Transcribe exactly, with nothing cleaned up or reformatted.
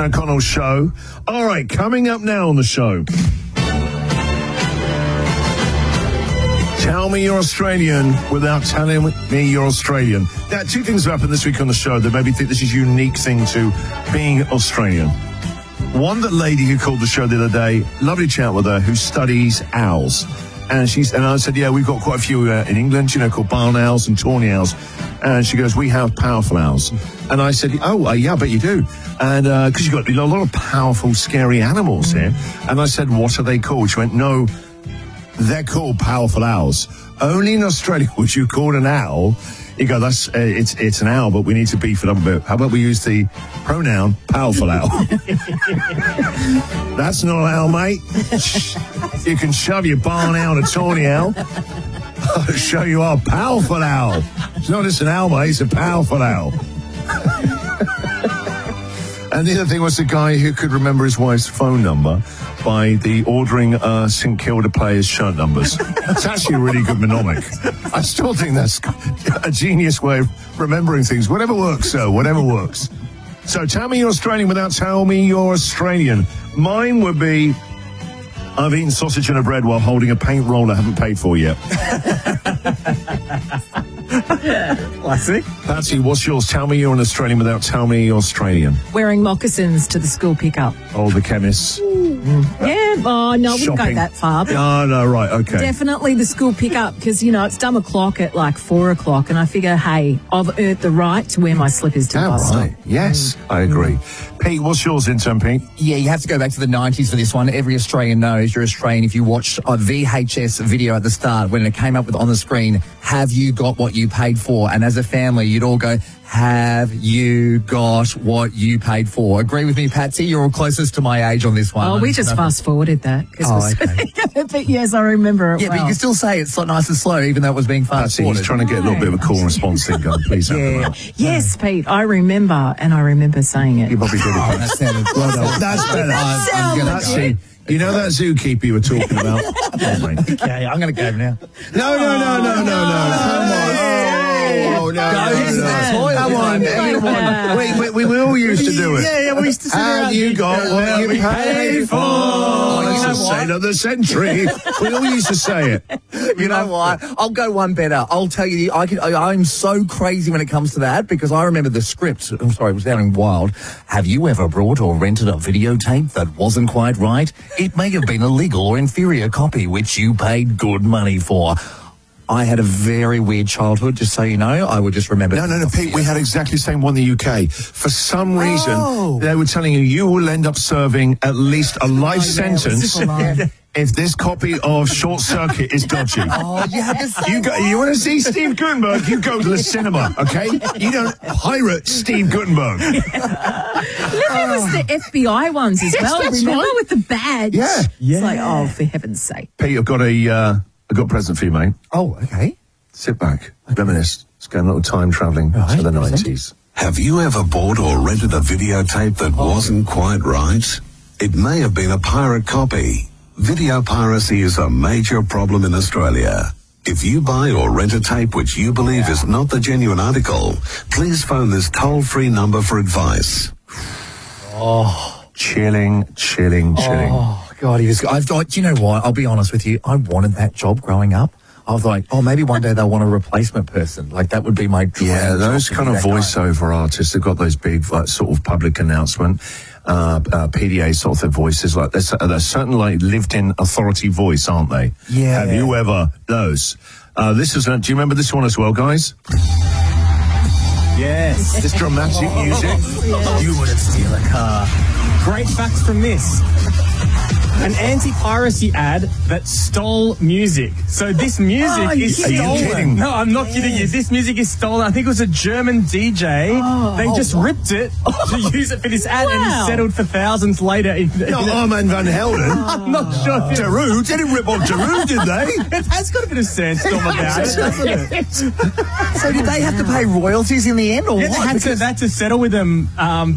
and O'Connell show. All right, coming up now on the show. Tell me you're Australian without telling me you're Australian. Now, two things have happened this week on the show that made me think this is a unique thing to being Australian. One, that lady who called the show the other day, lovely chat with her, who studies owls. And she's and I said, yeah, we've got quite a few uh, in England, you know, called barn owls and tawny owls. And she goes, we have powerful owls. And I said, oh, uh, yeah, I bet you do. And because uh, you've got you know, a lot of powerful, scary animals here. And I said, what are they called? She went, no, they're called powerful owls. Only in Australia would you call an owl. You go, that's uh, it's it's an owl, but we need to beef it up a bit. How about we use the pronoun powerful owl? That's not an owl, mate. You can shove your barn owl and a tawny owl. I'll show you our powerful owl. It's not just an owl, mate. It's a powerful owl. And the other thing was the guy who could remember his wife's phone number by the ordering uh, St Kilda players' shirt numbers. It's actually a really good mnemonic. I still think that's a genius way of remembering things. Whatever works, sir. Whatever works. So tell me you're Australian without telling me you're Australian. Mine would be, I've eaten sausage and a bread while holding a paint roll I haven't paid for yet. Classic. Patsy, what's yours? Tell me you're an Australian without telling me you're Australian. Wearing moccasins to the school pickup. Oh, the chemists. Mm. Yeah, oh, no, I wouldn't Shopping. go that far. But Oh, no, right, okay. definitely the school pickup because, you know, it's dumb o'clock at like four o'clock and I figure, hey, I've earned the right to wear my slippers to the Oh, bus stop. right. Yes, I agree. Pete, what's yours in turn, Pete? Yeah, you have to go back to the nineties for this one. Every Australian knows you're Australian if you watched a V H S video at the start when it came up with on the screen, have you got what you paid for? And as a family, you'd all go, have you got what you paid for? Agree with me, Patsy? You're all closest to my age on this one. Oh, we just fast forwarded that. Oh, okay. But yes, I remember it Yeah, well. but you can still say it's so nice and slow, even though it was being fast Patsy, he's forwarded. trying to get a little bit of a call and response thing going. Please help him Yeah. out. Yes, Pete, I remember, and I remember saying it. You probably did Oh, it. that sounded well done. That's better. I'm, I'm gonna That's go. it. You know that zookeeper you were talking about? Oh, mate. Okay, I'm going to go now. No, no, no, no, no, no. Come on. Oh, no, no, Go to the no. toilet. Come on, everyone. We, we, we, we all used to do it. Yeah, yeah, we used to sit Have around. you got what you paid for? Oh, That's you know the what? saint of the century. We all used to say it. You know what? I'll go one better. I'll tell you, I can, I, I'm so crazy when it comes to that because I remember the script. I'm sorry, it was sounding wild. Have you ever brought or rented a videotape that wasn't quite right? It may have been a legal or inferior copy, which you paid good money for. I had a very weird childhood, just so you know. I would just remember... No, no, no, Pete, we had exactly the same one in the U K. For some reason, Oh. they were telling you you will end up serving at least a life Oh, yeah, sentence it was super if this copy of Short Circuit is dodgy. Oh, you had the same You go, you want to see Steve Gutenberg? You go to the cinema, okay? You don't pirate Steve Gutenberg. There was the F B I ones as Yes, well, that's remember, right. with the badge? Yeah. It's like, oh, for heaven's sake. Pete, I've got a, uh, I've got a present for you, mate. Oh, okay. Sit back, reminisce. Let's go a little time travelling Right, to the present. nineties. Have you ever bought or rented a videotape that wasn't quite right? It may have been a pirate copy. Video piracy is a major problem in Australia. If you buy or rent a tape which you believe is not the genuine article, please phone this toll-free number for advice. Oh, Chilling, chilling, chilling. oh God, he was... I've got... You know what? I'll be honest with you. I wanted that job growing up. I was like, oh, maybe one day they'll want a replacement person. Like, that would be my dream. Yeah, job those to kind be of that guy. voiceover artists, they've got those big like, sort of public announcement, uh, uh, P D A sort of voices. Like there's, there's certain like lived-in authority voice, aren't they? Yeah. Have you ever those? Uh, this is. A, do you remember this one as well, guys? Yes. This dramatic music. You wouldn't steal a car. Great facts from this. An anti-piracy ad that stole music. So this music Oh, is Are you stolen. kidding? No, I'm not kidding you. This music is stolen. I think it was a German D J. Oh. they just ripped it to use it for this ad and Wow. it settled for thousands later. In, in Not a- Armand van Helden. I'm not sure. If it, Darude. They didn't rip off Darude, did they? it has got a bit of sandstorm about it, doesn't it? So did they have to pay royalties in the end, or Yeah, they what? had to, they had to settle with them. Um,